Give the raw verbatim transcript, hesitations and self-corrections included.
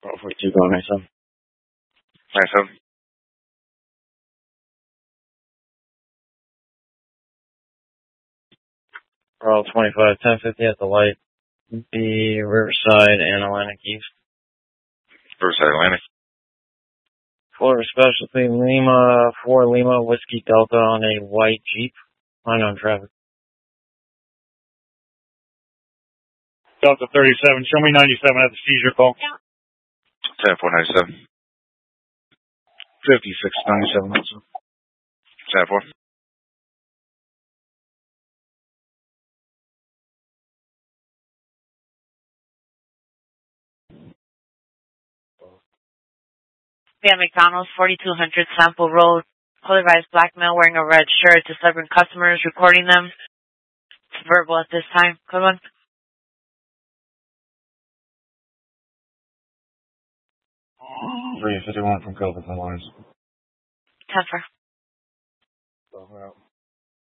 twelve forty-two going ninety-seven. ninety-seven. Roll twenty-five, ten fifty at the light. B, Riverside, and Atlantic East. Riverside, Atlantic. Florida Specialty, Lima, four Lima, Whiskey Delta on a white Jeep. Line on traffic. Delta thirty-seven, show me ninety-seven at the seizure call. ten four ninety-seven. fifty-six ninety-seven. ten four. We have McDonald's, forty-two hundred Sample Road, polarized black male wearing a red shirt, disturbing customers, recording them. It's verbal at this time. Come on. three fifty-one from Covington Lines. ten four. So,